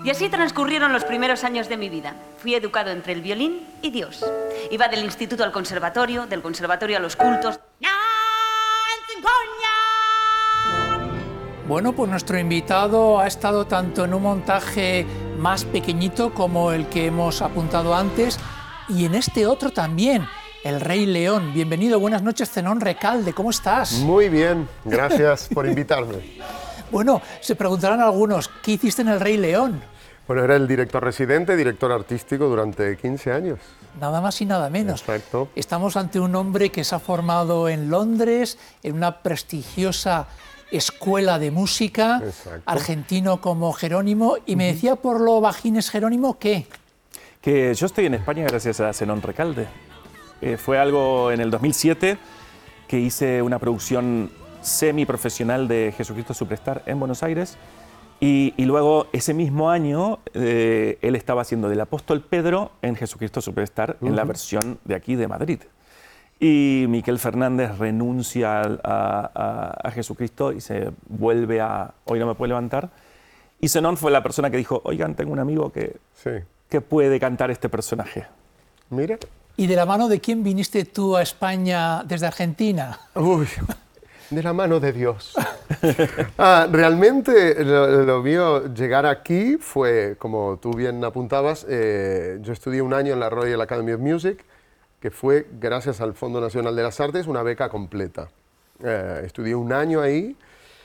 Y así transcurrieron los primeros años de mi vida. Fui educado entre el violín y Dios. Iba del instituto al conservatorio, del conservatorio a los cultos. Bueno, pues nuestro invitado ha estado tanto en un montaje más pequeñito como el que hemos apuntado antes y en este otro también, El Rey León. Bienvenido, buenas noches, Zenón Recalde, ¿cómo estás? Muy bien, gracias por invitarme. Bueno, se preguntarán algunos, ¿qué hiciste en El Rey León? Bueno, era el director residente, director artístico durante 15 años. Nada más y nada menos. Exacto. Estamos ante un hombre que se ha formado en Londres, en una prestigiosa escuela de música, Exacto. argentino como Jerónimo, y me decía por lo bajines Jerónimo, ¿qué? Que yo estoy en España gracias a Zenón Recalde. Fue algo en el 2007 que hice una producción semiprofesional de Jesucristo Superstar en Buenos Aires y luego ese mismo año él estaba haciendo del apóstol Pedro en Jesucristo Superstar en la versión de aquí de Madrid. Y Miquel Fernández renuncia a Jesucristo y se vuelve a Hoy no me puedo levantar. Y Zenón fue la persona que dijo, oigan, tengo un amigo que puede cantar este personaje. Mira. ¿Y de la mano de quién viniste tú a España desde Argentina? Uy, de la mano de Dios. Realmente lo mío llegar aquí fue, como tú bien apuntabas, yo estudié un año en la Royal Academy of Music, que fue, gracias al Fondo Nacional de las Artes, una beca completa. Estudié un año ahí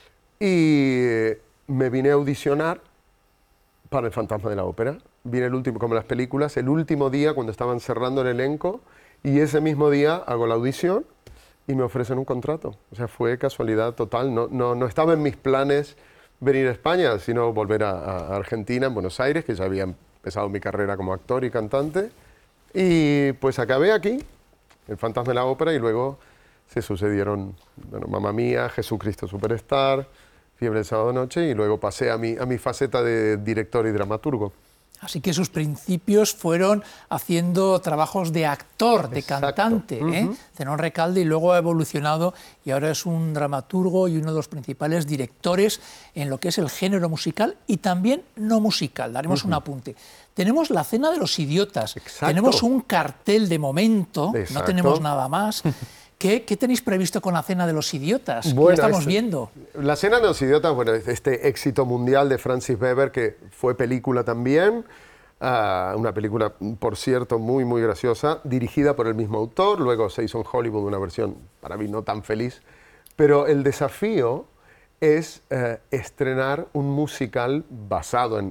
y me vine a audicionar para El Fantasma de la Ópera. Vine el último, como las películas, el último día cuando estaban cerrando el elenco y ese mismo día hago la audición y me ofrecen un contrato. O sea, fue casualidad total. No estaba en mis planes venir a España, sino volver a Argentina, en Buenos Aires, que ya había empezado mi carrera como actor y cantante. Y pues acabé aquí, El Fantasma de la Ópera, y luego se sucedieron, bueno, Mamma Mía, Jesucristo Superstar, Fiebre del Sábado Noche, y luego pasé a mi faceta de director y dramaturgo. Así que sus principios fueron haciendo trabajos de actor, de Exacto. cantante, Zenón Recalde, y luego ha evolucionado y ahora es un dramaturgo y uno de los principales directores en lo que es el género musical y también no musical. Daremos un apunte. Tenemos La Cena de los Idiotas, Exacto. tenemos un cartel de momento, Exacto. no tenemos nada más. ¿Qué tenéis previsto con La Cena de los Idiotas? Bueno, ¿Qué estamos viendo? La Cena de los Idiotas, bueno, este éxito mundial de Francis Weber, que fue película también, una película, por cierto, muy, muy graciosa, dirigida por el mismo autor, luego se hizo en Hollywood una versión, para mí, no tan feliz, pero el desafío es estrenar un musical basado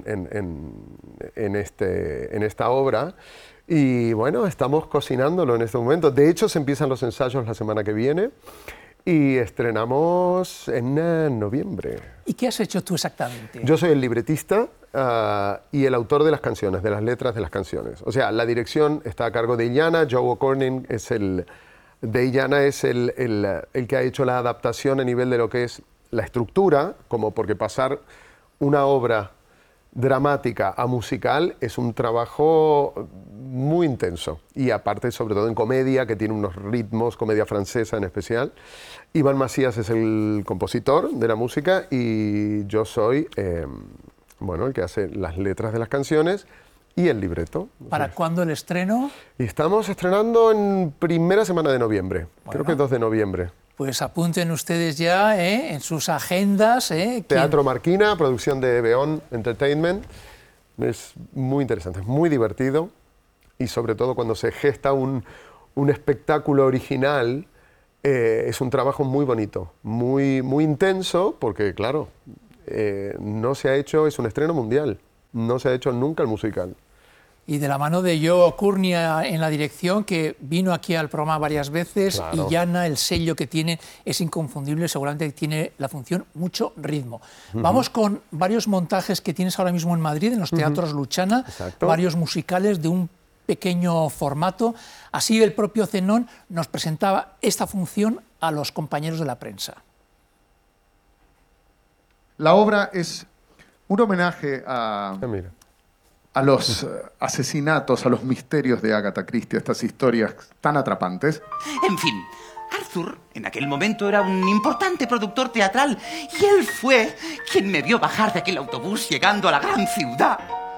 en esta obra. Y bueno, estamos cocinándolo en este momento. De hecho, se empiezan los ensayos la semana que viene y estrenamos en noviembre. ¿Y qué has hecho tú exactamente? Yo soy el libretista y el autor de las canciones, de las letras de las canciones. O sea, la dirección está a cargo de Illana. Joe O'Corning es el que ha hecho la adaptación a nivel de lo que es la estructura, como porque pasar una obra dramática a musical es un trabajo muy intenso y aparte sobre todo en comedia, que tiene unos ritmos, comedia francesa en especial. Iván Macías es el compositor de la música y yo soy el que hace las letras de las canciones y el libreto. ¿Para cuándo el estreno? Y estamos estrenando en primera semana de noviembre, creo que 2 de noviembre. Pues apunten ustedes ya en sus agendas. Teatro Marquina, producción de Beón Entertainment. Es muy interesante, es muy divertido y sobre todo cuando se gesta un espectáculo original, es un trabajo muy bonito, muy, muy intenso, porque claro, no se ha hecho, es un estreno mundial, no se ha hecho nunca el musical. Y de la mano de Joe O'Corning en la dirección, que vino aquí al programa varias veces, Claro. y Yana, el sello que tiene es inconfundible, seguramente tiene la función mucho ritmo. Vamos con varios montajes que tienes ahora mismo en Madrid, en los teatros Luchana, Exacto. varios musicales de un pequeño formato. Así el propio Zenón nos presentaba esta función a los compañeros de la prensa. La obra es un homenaje Mira. a los asesinatos, a los misterios de Agatha Christie, estas historias tan atrapantes. En fin, Arthur en aquel momento era un importante productor teatral y él fue quien me vio bajar de aquel autobús llegando a la gran ciudad.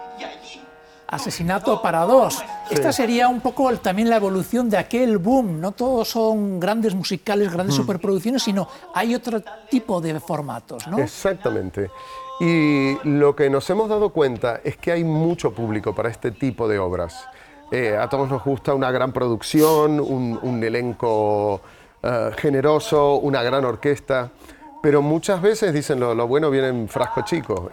Asesinato para dos. Esta sería un poco también la evolución de aquel boom. No todos son grandes musicales, grandes superproducciones, sino hay otro tipo de formatos, ¿no? Exactamente. Y lo que nos hemos dado cuenta es que hay mucho público para este tipo de obras. A todos nos gusta una gran producción, un elenco generoso, una gran orquesta, pero muchas veces dicen lo bueno viene en frasco chico.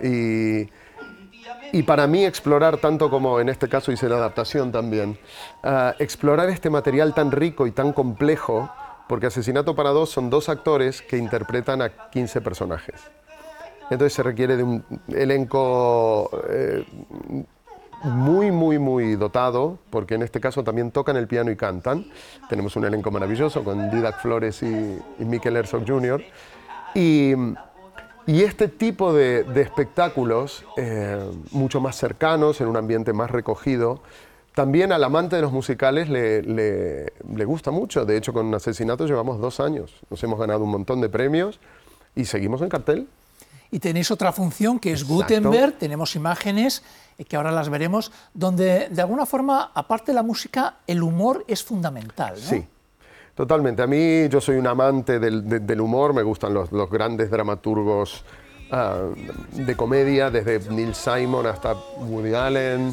Y para mí explorar, tanto como en este caso hice la adaptación también, explorar este material tan rico y tan complejo, porque Asesinato para dos son 2 actores que interpretan a 15 personajes. Entonces se requiere de un elenco muy dotado, porque en este caso también tocan el piano y cantan. Tenemos un elenco maravilloso con Didac Flores y Mikel Herzog Jr. Y este tipo de espectáculos, mucho más cercanos, en un ambiente más recogido, también al amante de los musicales le gusta mucho. De hecho, con Asesinato llevamos 2 años. Nos hemos ganado un montón de premios y seguimos en cartel. Y tenéis otra función que es Exacto. Gutenberg, tenemos imágenes que ahora las veremos, donde de alguna forma, aparte de la música, el humor es fundamental, ¿no? Sí, totalmente. A mí, yo soy un amante del humor, me gustan los grandes dramaturgos de comedia, desde Neil Simon hasta Woody Allen,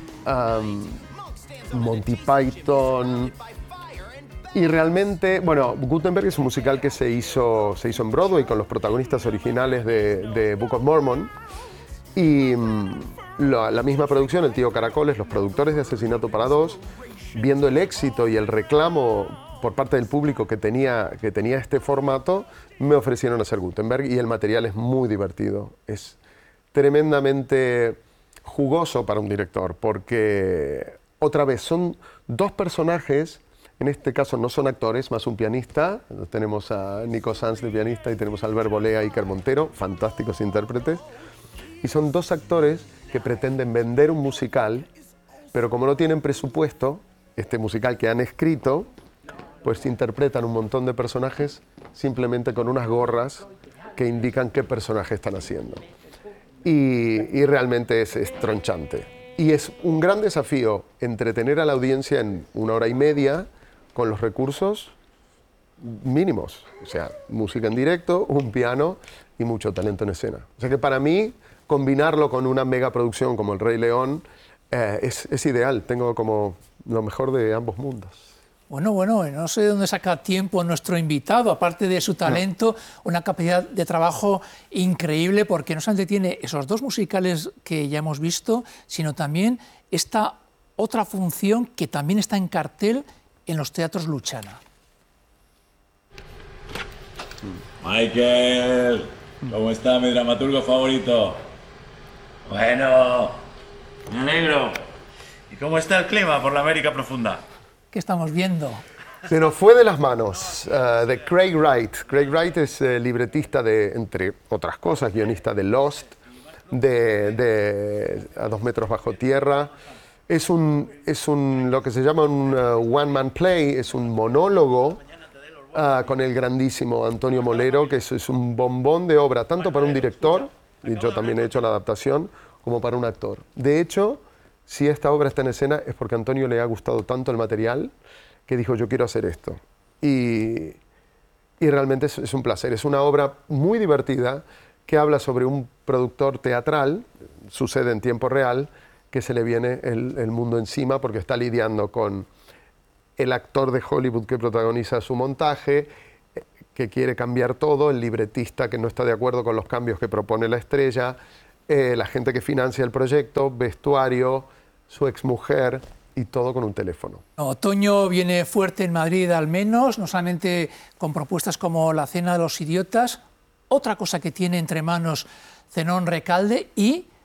Monty Python. Y realmente, bueno, Gutenberg es un musical que se hizo en Broadway con los protagonistas originales de Book of Mormon. Y la misma producción, el tío Caracoles, los productores de Asesinato para dos, viendo el éxito y el reclamo por parte del público que tenía este formato, me ofrecieron hacer Gutenberg y el material es muy divertido. Es tremendamente jugoso para un director porque, otra vez, son 2 personajes. En este caso no son actores, más un pianista. Tenemos a Nico Sanz de pianista y tenemos a Albert Bolea y Iker Montero, fantásticos intérpretes. Y son 2 actores que pretenden vender un musical, pero como no tienen presupuesto, este musical que han escrito, pues interpretan un montón de personajes simplemente con unas gorras que indican qué personaje están haciendo. Y realmente es tronchante. Y es un gran desafío entretener a la audiencia en 1 hora y media, con los recursos mínimos, o sea, música en directo, un piano y mucho talento en escena. O sea que para mí, combinarlo con una megaproducción como El Rey León es ideal, tengo como lo mejor de ambos mundos. Bueno, no sé de dónde saca tiempo nuestro invitado, aparte de su talento, una capacidad de trabajo increíble, porque no solamente tiene esos 2 musicales que ya hemos visto, sino también esta otra función que también está en cartel en los teatros Luchana. Michael, ¿cómo está mi dramaturgo favorito? Bueno, me alegro. ¿Y cómo está el clima por la América profunda? ¿Qué estamos viendo? Se nos fue de las manos, de Craig Wright. Craig Wright es libretista de, entre otras cosas, guionista de Lost, de A 2 metros bajo tierra. Es lo que se llama un one-man play, es un monólogo con el grandísimo Antonio Molero, que es un bombón de obra, tanto para un director, y yo también he hecho la adaptación, como para un actor. De hecho, si esta obra está en escena es porque a Antonio le ha gustado tanto el material que dijo, yo quiero hacer esto. Y realmente es un placer. Es una obra muy divertida que habla sobre un productor teatral, sucede en tiempo real, que se le viene el mundo encima porque está lidiando con el actor de Hollywood que protagoniza su montaje, que quiere cambiar todo, el libretista que no está de acuerdo con los cambios que propone la estrella, la gente que financia el proyecto, vestuario, su exmujer y todo con un teléfono. Otoño viene fuerte en Madrid al menos, no solamente con propuestas como La Cena de los Idiotas, otra cosa que tiene entre manos Zenón Recalde y